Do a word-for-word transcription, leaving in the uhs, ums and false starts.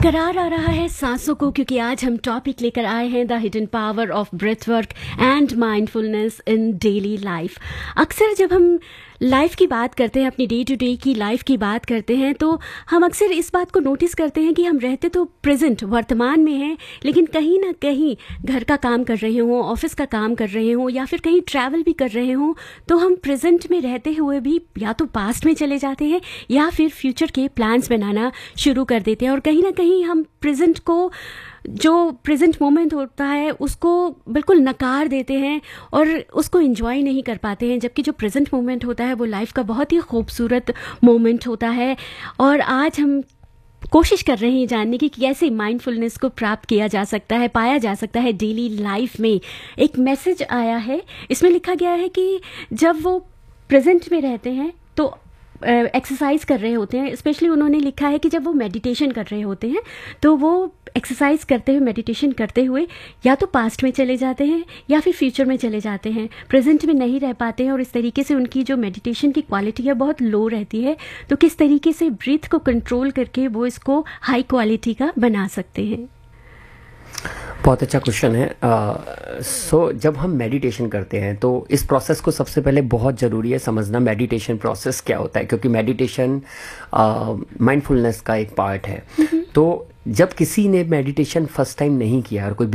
करार आ रहा है सांसों को, क्योंकि आज हम टॉपिक लेकर आए हैं the hidden power of breath work and mindfulness in daily life. अक्सर जब हम लाइफ की बात करते हैं, अपनी डे टू डे की लाइफ की बात करते हैं, तो हम अक्सर इस बात को नोटिस करते हैं कि हम रहते तो प्रेजेंट वर्तमान में हैं, लेकिन कहीं ना कहीं घर का काम कर रहे हों, ऑफिस का काम कर रहे हों, या फिर कहीं ट्रैवल भी कर रहे हों, तो हम प्रेजेंट में रहते हुए भी या तो पास्ट में चले जाते हैं या फिर फ्यूचर के प्लान्स बनाना शुरू कर देते हैं। और कहीं ना कहीं हम प्रेजेंट को, जो प्रेजेंट मोमेंट होता है, उसको बिल्कुल नकार देते हैं और उसको एंजॉय नहीं कर पाते हैं, जबकि जो प्रेजेंट मोमेंट होता है वो लाइफ का बहुत ही खूबसूरत मोमेंट होता है। और आज हम कोशिश कर रहे हैं जानने की कि कैसे माइंडफुलनेस को प्राप्त किया जा सकता है, पाया जा सकता है डेली लाइफ में। एक मैसेज आया है, इसमें लिखा गया है कि जब वो प्रेजेंट में रहते हैं तो एक्सरसाइज कर रहे होते हैं, स्पेशली उन्होंने लिखा है कि जब वो मेडिटेशन कर रहे होते हैं तो वो एक्सरसाइज करते हुए, मेडिटेशन करते हुए या तो पास्ट में चले जाते हैं या फिर फ्यूचर में चले जाते हैं, प्रेजेंट में नहीं रह पाते हैं, और इस तरीके से उनकी जो मेडिटेशन की क्वालिटी है बहुत लो रहती है। तो किस तरीके से ब्रीथ को कंट्रोल करके वो इसको हाई क्वालिटी का बना सकते हैं? बहुत अच्छा क्वेश्चन है। सो uh, so, जब हम मेडिटेशन करते हैं तो इस प्रोसेस को सबसे पहले बहुत ज़रूरी है समझना मेडिटेशन प्रोसेस क्या होता है, क्योंकि मेडिटेशन माइंडफुलनेस uh, का एक पार्ट है। तो जब किसी ने मेडिटेशन फर्स्ट टाइम नहीं किया और कोई